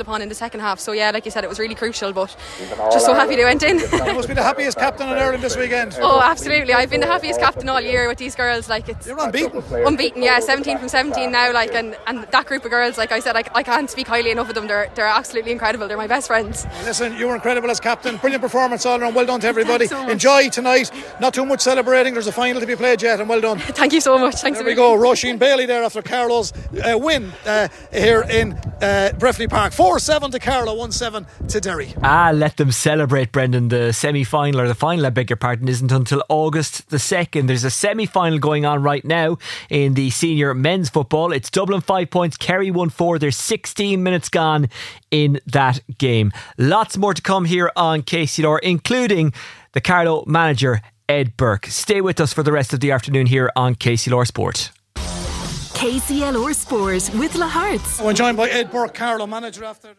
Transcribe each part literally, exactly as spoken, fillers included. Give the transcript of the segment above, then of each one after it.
upon in the second half. So yeah, like you said, it was really crucial, but just so happy they went in. You must be the happiest captain in Ireland this weekend. Oh, absolutely. I've been the happiest captain all year with these girls. Like, it's You're unbeaten. Unbeaten, yeah. seventeen from seventeen now. Like, and, and that group of girls, like I said, I, I can't speak highly enough of them. They're they're absolutely incredible. They're my best friends. Listen, you were incredible as captain. Brilliant performance all around. Well done to everybody. So Enjoy tonight. Not too much celebrating. There's a final to be played yet, and well done. Thank you so much. Thanks. There we go. Roisin Bailey there after Carlow's uh, win uh, here in uh, Breffni Park. four seven to Carlow, one seven to Derry. Ah, let them celebrate, Brendan. The semi-final, or the final, I beg your pardon, isn't until August the second. There's a semi-final going on right now in the senior men's football. It's Dublin five points, Kerry one four. There's sixteen minutes gone in that game. Lots more to come here on K C L R, including the Carlow manager Ed Burke. Stay with us for the rest of the afternoon here on K C L R Sport. K C L R Sport with La Hearts. I'm joined by Ed Burke, Carlow manager after.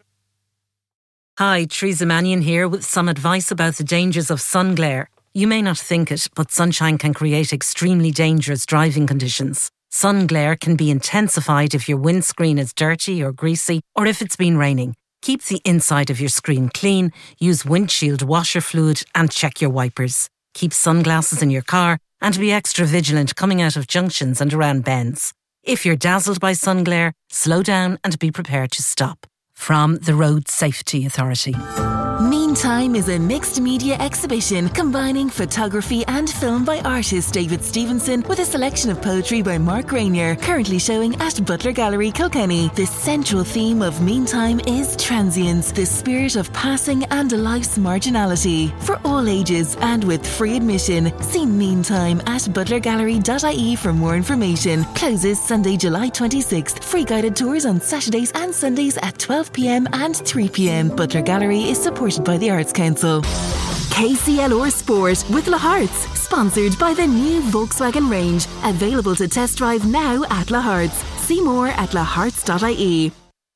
Hi, Teresa Mannion here with some advice about the dangers of sun glare. You may not think it, but sunshine can create extremely dangerous driving conditions. Sun glare can be intensified if your windscreen is dirty or greasy, or if it's been raining. Keep the inside of your screen clean, use windshield washer fluid, and check your wipers. Keep sunglasses in your car and be extra vigilant coming out of junctions and around bends. If you're dazzled by sun glare, slow down and be prepared to stop. From the Road Safety Authority. Meantime is a mixed media exhibition combining photography and film by artist David Stevenson with a selection of poetry by Mark Rainier, currently showing at Butler Gallery, Kilkenny. The central theme of Meantime is transience, the spirit of passing and life's marginality. For all ages and with free admission, see Meantime at butler gallery dot I E for more information. Closes Sunday, July twenty-sixth. Free guided tours on Saturdays and Sundays at twelve p.m. and three p.m. Butler Gallery is supported by the Arts Council. K C L R Sport with La Hearts, sponsored by the new Volkswagen range, available to test drive now at La Hearts. See more at la hearts dot I E.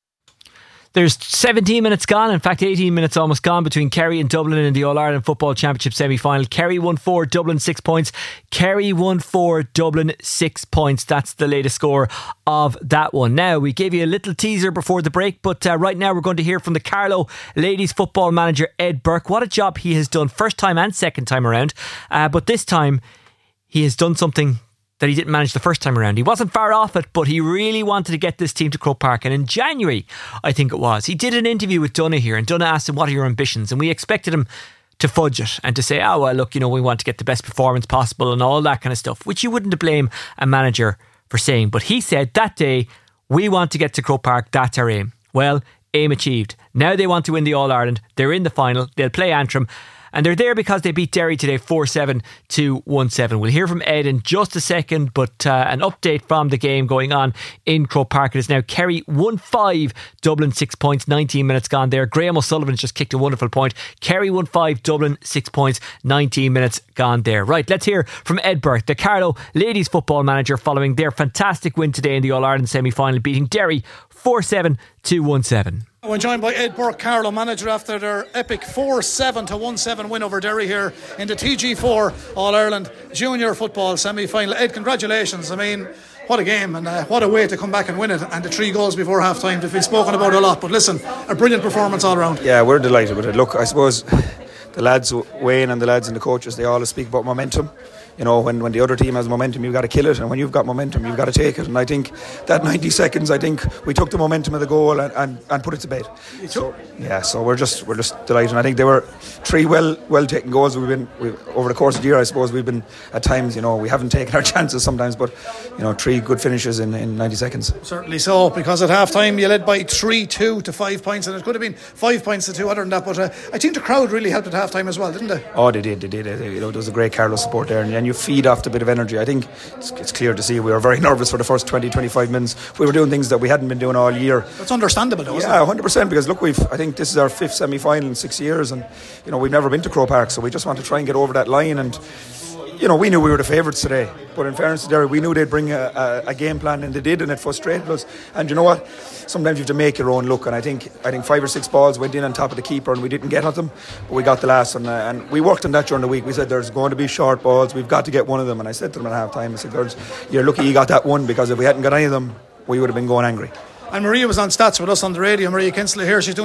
There's seventeen minutes gone, in fact eighteen minutes almost gone, between Kerry and Dublin in the All-Ireland Football Championship semi-final. Kerry won four, Dublin six points. Kerry won four, Dublin six points. That's the latest score of that one. Now, we gave you a little teaser before the break, but uh, right now we're going to hear from the Carlow ladies football manager Ed Burke. What a job he has done, first time and second time around. Uh, but this time he has done something that he didn't manage the first time around. He wasn't far off it, but he really wanted to get this team to Croke Park. And in January, I think it was, he did an interview with Donagh here, and Donagh asked him, what are your ambitions? And we expected him to fudge it and to say, oh well, look, you know, we want to get the best performance possible and all that kind of stuff, which you wouldn't blame a manager for saying. But he said that day, we want to get to Croke Park, that's our aim. Well, aim achieved. Now they want to win the All-Ireland. They're in the final. They'll play Antrim. And they're there because they beat Derry today four seven to one seven. We'll hear from Ed in just a second, but uh, an update from the game going on in Croke Park. It is now Kerry one five, Dublin six points, nineteen minutes gone there. Graham O'Sullivan just kicked a wonderful point. Kerry one five, Dublin six points, nineteen minutes gone there. Right, let's hear from Ed Burke, the Carlow ladies football manager, following their fantastic win today in the All-Ireland semi-final, beating Derry four seven to one seven. I'm joined by Ed Burke, Carlow manager, after their epic four seven to one seven win over Derry here in the T G four All-Ireland Junior Football semi-final. Ed, congratulations. I mean, what a game, and uh, what a way to come back and win it. And the three goals before half time, they've been spoken about a lot, but listen, a brilliant performance all around. Yeah, we're delighted with it. Look, I suppose the lads, Wayne and the lads and the coaches, they always speak about momentum. You know, when, when the other team has momentum, you've got to kill it, and when you've got momentum, you've got to take it. And I think that ninety seconds, I think we took the momentum of the goal and, and, and put it to bed. So, yeah, so we're just we're just delighted. And I think they were three well well taken goals. We've been we've, over the course of the year, I suppose we've been at times, you know, we haven't taken our chances sometimes, but you know, three good finishes in, in ninety seconds. Certainly so, because at half time you led by three two to five points, and it could have been five points to two other than that. But uh, I think the crowd really helped at half time as well, didn't they? Oh, they did, they did. They, you know, there was a great Carlow support there, and, and you feed off the bit of energy. I think it's, it's clear to see we were very nervous for the first twenty, twenty-five minutes. We were doing things that we hadn't been doing all year. That's understandable though, isn't yeah, it? one hundred percent, because look, we've I think this is our fifth semi-final in six years, and you know, we've never been to Croke Park, so we just want to try and get over that line. And you know, we knew we were the favourites today, but in fairness to Derry, we knew they'd bring a, a, a game plan, and they did, and it frustrated us. And you know what? Sometimes you have to make your own look, and I think I think five or six balls went in on top of the keeper, and we didn't get at them, but we got the last one, uh, and we worked on that during the week. We said there's going to be short balls, we've got to get one of them, and I said to them at half time, I said, girls, you're lucky you got that one, because if we hadn't got any of them, we would have been going angry. And Maria was on stats with us on the radio. Maria Kinsley here, she's doing